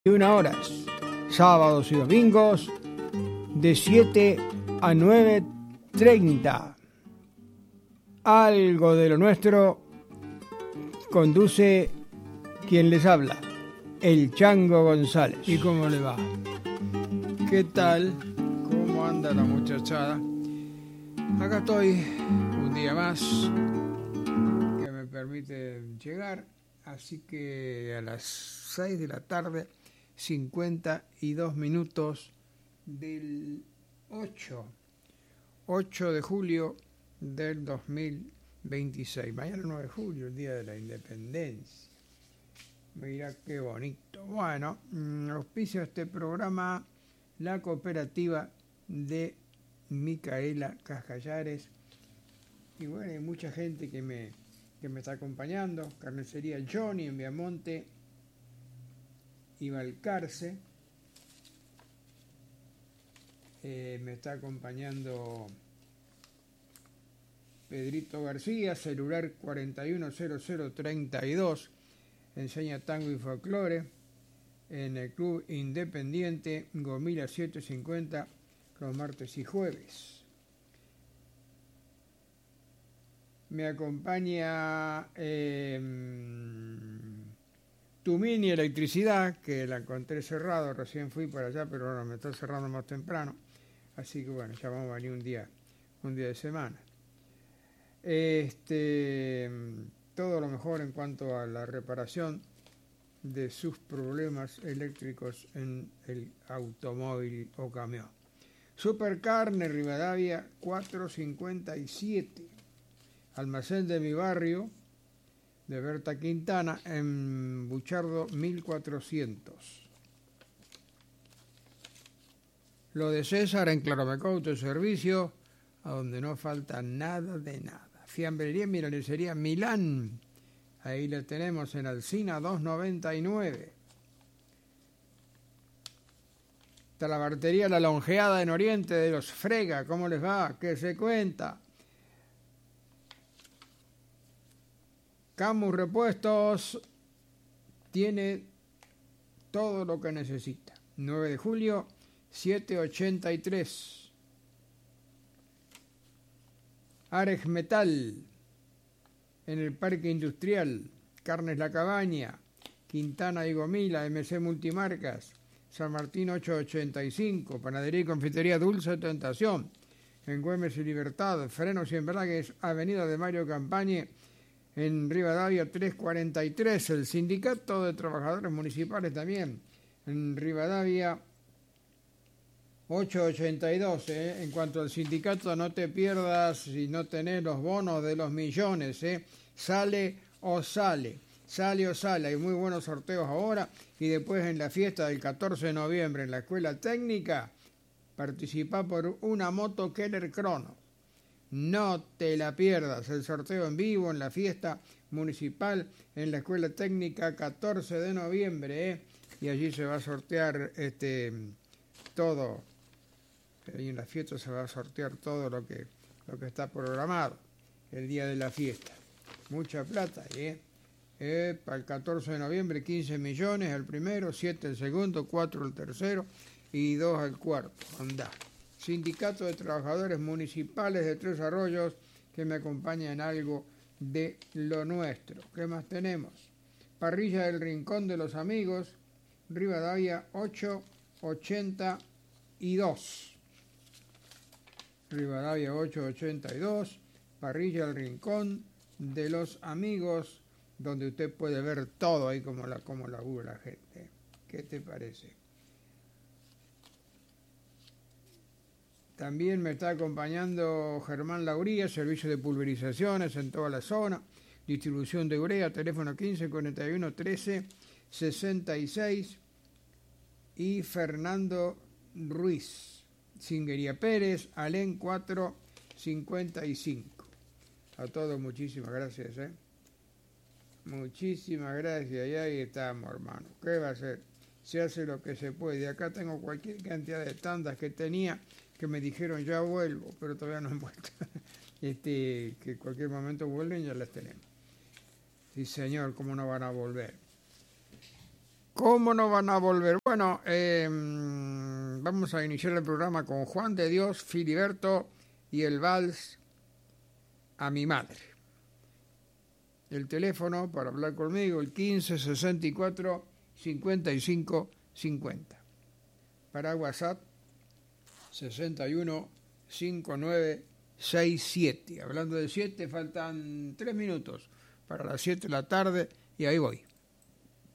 21 horas, sábados y domingos, de 7 a 9:30. Algo de lo nuestro conduce quien les habla, el Chango González. ¿Y cómo le va? ¿Qué tal? ¿Cómo anda la muchachada? Acá estoy un día más que me permite llegar, así que a las 6 de la tarde, 52 minutos del 8 de julio del 2026. Mañana 9 de julio, el Día de la Independencia. Mirá qué bonito. Bueno, auspicia este programa la cooperativa de Micaela Cascallares. Y bueno, hay mucha gente que me está acompañando. Carnicería Johnny en Viamonte y Balcarce. Me está acompañando Pedrito García, celular 410032, enseña tango y folclore en el Club Independiente Gomila 750 los martes y jueves. Me acompaña Tumini Electricidad, que la encontré cerrado, recién fui para allá, pero ahora me está cerrando más temprano, así que bueno, ya vamos a venir un día de semana. Todo lo mejor en cuanto a la reparación de sus problemas eléctricos en el automóvil o camión. Supercarne Rivadavia 457, almacén de mi barrio, de Berta Quintana, en Buchardo 1400. Lo de César en Claromeco Autoservicio, a donde no falta nada de nada. Fiambrería y Milancería Milán, ahí la tenemos en Alsina 299. Talabartería La Longeada en Oriente de los Frega, ¿cómo les va? ¿Qué se cuenta? Camus Repuestos tiene todo lo que necesita. 9 de julio, 783. Arex Metal, en el Parque Industrial. Carnes La Cabaña, Quintana y Gomila, MC Multimarcas. San Martín 885, Panadería y Confitería Dulce Tentación. En Güemes y Libertad, Frenos y Embragues, Avenida de Mario Campañe, en Rivadavia 343, el Sindicato de Trabajadores Municipales también, en Rivadavia 882. En cuanto al sindicato, no te pierdas si no tenés los bonos de los millones. Sale o sale, hay muy buenos sorteos ahora, y después en la fiesta del 14 de noviembre en la Escuela Técnica, participá por una moto Keller Crono. No te la pierdas, el sorteo en vivo en la fiesta municipal en la Escuela Técnica 14 de noviembre, y allí se va a sortear todo, ahí en la fiesta se va a sortear todo lo que está programado el día de la fiesta. Mucha plata, para el 14 de noviembre 15 millones el primero, 7 el segundo, 4 el tercero y 2 al cuarto. Andá. Sindicato de Trabajadores Municipales de Tres Arroyos, que me acompaña en algo de lo nuestro. ¿Qué más tenemos? Parrilla del Rincón de los Amigos, Rivadavia 882. Rivadavia 882, Parrilla del Rincón de los Amigos, donde usted puede ver todo ahí como labura la gente. ¿Qué te parece? También me está acompañando Germán Lauría, servicio de pulverizaciones en toda la zona, distribución de urea, teléfono 15 41 13 66, y Fernando Ruiz, Singuería Pérez, Alén 455. A todos muchísimas gracias, Muchísimas gracias, y ahí estamos, hermano. ¿Qué va a hacer? Se hace lo que se puede. Acá tengo cualquier cantidad de tandas que tenía, que me dijeron ya vuelvo, pero todavía no han vuelto. Que en cualquier momento vuelven, ya las tenemos. Sí, señor, ¿cómo no van a volver? ¿Cómo no van a volver? Bueno, vamos a iniciar el programa con Juan de Dios, Filiberto y el vals A mi madre. El teléfono para hablar conmigo, el 15 64 55 50. Para WhatsApp, 61 59 67. Hablando de 7, faltan 3 minutos para las 7 de la tarde y ahí voy.